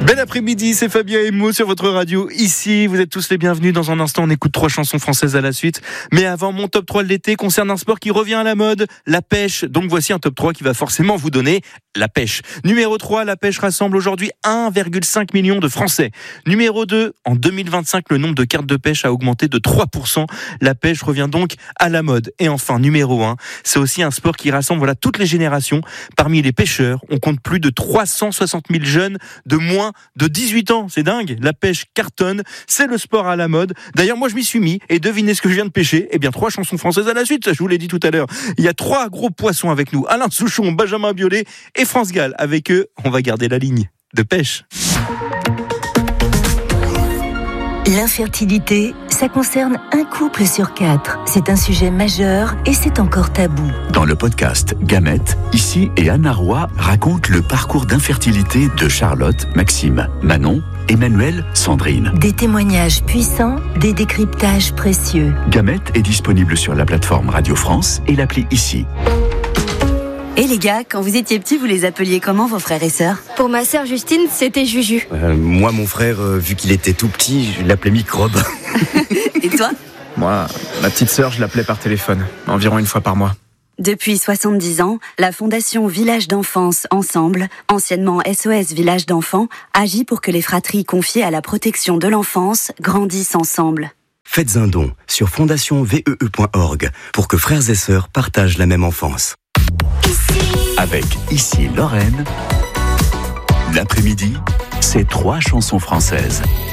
Bel après-midi, c'est Fabien et Mo sur votre radio. Ici, vous êtes tous les bienvenus. Dans un instant, on écoute 3 chansons françaises à la suite. Mais avant, mon top 3 de l'été concerne un sport qui revient à la mode, la pêche. Donc voici un top 3 qui va forcément vous donner la pêche. Numéro 3, la pêche rassemble aujourd'hui 1,5 million de Français. Numéro 2, en 2025, le nombre de cartes de pêche a augmenté de 3%. La pêche revient donc à la mode. Et enfin, numéro 1, c'est aussi un sport qui rassemble toutes les générations. Parmi les pêcheurs, on compte plus de 360 000 jeunes de moins de 18 ans. C'est dingue. La pêche cartonne. C'est le sport à la mode. D'ailleurs, moi, je m'y suis mis. Et devinez ce que je viens de pêcher. Eh bien, 3 chansons françaises à la suite. Ça, je vous l'ai dit tout à l'heure. Il y a 3 gros poissons avec nous. Alain Souchon, Benjamin Biolay et France Gall. Avec eux, on va garder la ligne de pêche. L'infertilité, ça concerne un couple sur 4. C'est un sujet majeur et c'est encore tabou. Dans le podcast Gamètes, Ici et Anna Roy racontent le parcours d'infertilité de Charlotte, Maxime, Manon, Emmanuel, Sandrine. Des témoignages puissants, des décryptages précieux. Gamètes est disponible sur la plateforme Radio France et l'appli Ici. Et les gars, quand vous étiez petits, vous les appeliez comment vos frères et sœurs ? Pour ma sœur Justine, c'était Juju. Moi, mon frère, vu qu'il était tout petit, je l'appelais Microbe. Et toi ? Moi, ma petite sœur, je l'appelais par téléphone, environ 1 fois par mois. Depuis 70 ans, la Fondation Village d'Enfance Ensemble, anciennement SOS Village d'Enfants, agit pour que les fratries confiées à la protection de l'enfance grandissent ensemble. Faites un don sur fondationvee.org pour que frères et sœurs partagent la même enfance. Avec Ici Lorraine, l'après-midi, c'est 3 chansons françaises.